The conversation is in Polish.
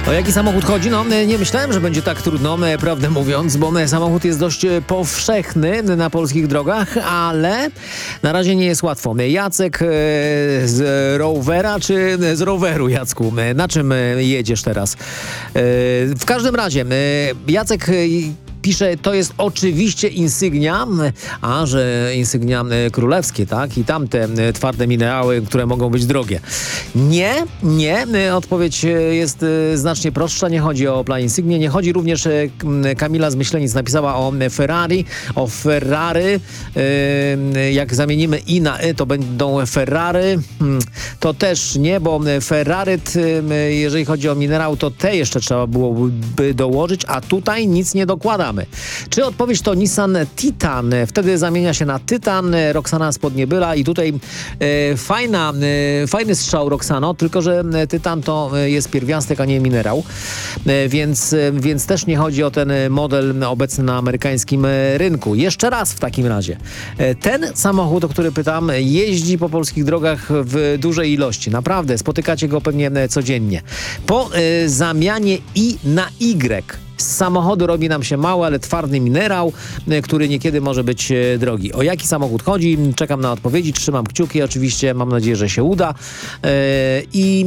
O jaki samochód chodzi? No, nie myślałem, że będzie tak trudno, prawdę mówiąc, bo samochód jest dość powszechny na polskich drogach, ale na razie nie jest łatwo. Jacek z Rovera, czy z roweru, Jacku? Na czym jedziesz teraz? W każdym razie, Jacek pisze, to jest oczywiście Insignia, a że Insignia królewskie, tak? I tamte twarde minerały, które mogą być drogie. Nie. Odpowiedź jest znacznie prostsza. Nie chodzi o Opla Insignię. Nie chodzi również, Kamila z Myślenic napisała o Ferrari. O Ferrari. Jak zamienimy i na to będą Ferrari. To też nie, bo Ferrari, jeżeli chodzi o minerał, to te jeszcze trzeba byłoby dołożyć, a tutaj nic nie dokładamy. Czy odpowiedź to Nissan Titan? Wtedy zamienia się na Tytan. Roxana z Podniebyla i tutaj fajny strzał, Roxano, tylko że Tytan to jest pierwiastek, a nie minerał. Więc też nie chodzi o ten model obecny na amerykańskim rynku. Jeszcze raz w takim razie. Ten samochód, o który pytam, jeździ po polskich drogach w dużej ilości. Naprawdę, spotykacie go pewnie codziennie. Po zamianie I na Y z samochodu robi nam się mały, ale twardy minerał, który niekiedy może być drogi. O jaki samochód chodzi? Czekam na odpowiedzi, trzymam kciuki, oczywiście mam nadzieję, że się uda. I